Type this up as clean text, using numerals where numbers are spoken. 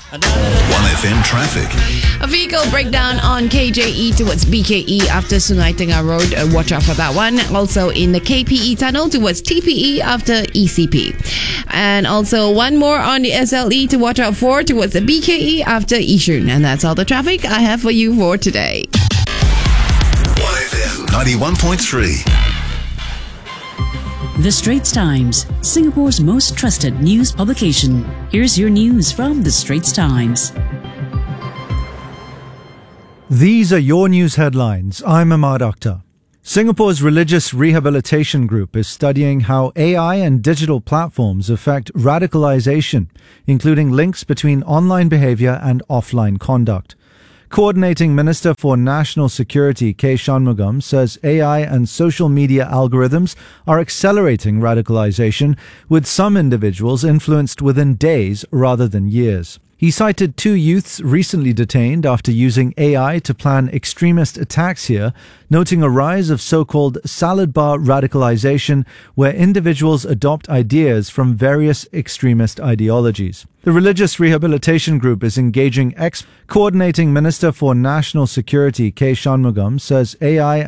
1FM traffic. A vehicle breakdown on KJE towards BKE after Sungai Tengah Road. Watch out for that one. Also in the KPE tunnel towards TPE after ECP. And also one more on the SLE to watch out for towards the BKE after Yishun. And that's all the traffic I have for you for today. 1FM 91.3. The Straits Times, Singapore's most trusted news publication. Here's your news from The Straits Times. These are your news headlines. I'm Ahmad Akhtar. Singapore's Religious Rehabilitation Group is studying how AI and digital platforms affect radicalization, including links between online behavior and offline conduct. Coordinating Minister for National Security K. Shanmugam says AI and social media algorithms are accelerating radicalization, with some individuals influenced within days rather than years. He cited 2 youths recently detained after using AI to plan extremist attacks here, noting a rise of so-called salad bar radicalization where individuals adopt ideas from various extremist ideologies. The Religious Rehabilitation Group is engaging Coordinating Minister for National Security K. Shanmugam says AI